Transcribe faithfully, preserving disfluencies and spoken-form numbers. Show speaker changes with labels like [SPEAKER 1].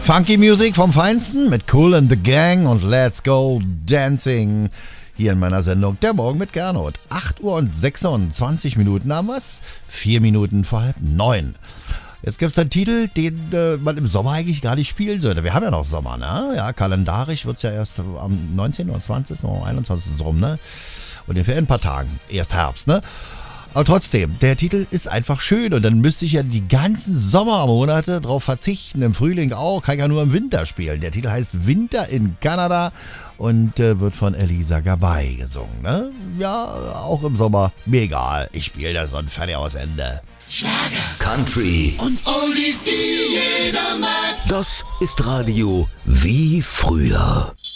[SPEAKER 1] Funky Music vom Feinsten mit Kool and the Gang und Let's Go Dancing. Hier in meiner Sendung Der Morgen mit Gernot. acht Uhr und sechsundzwanzig Minuten haben wir's. Vier Minuten vor halb neun. Jetzt gibt's einen Titel, den äh, man im Sommer eigentlich gar nicht spielen sollte. Wir haben ja noch Sommer, ne? Ja, kalendarisch wird's ja erst am neunzehnten oder zwanzigsten oder einundzwanzigsten rum, ne? Und in ein paar Tagen. Erst Herbst, ne? Aber trotzdem, der Titel ist einfach schön und dann müsste ich ja die ganzen Sommermonate drauf verzichten. Im Frühling auch, kann ich ja nur im Winter spielen. Der Titel heißt Winter in Kanada und äh, wird von Elisa Gabay gesungen. Ne? Ja, auch im Sommer, mir egal. Ich spiele das und fertig aus Ende.
[SPEAKER 2] Schlager, Country und Oldies, die jeder mag. Das ist Radio wie früher.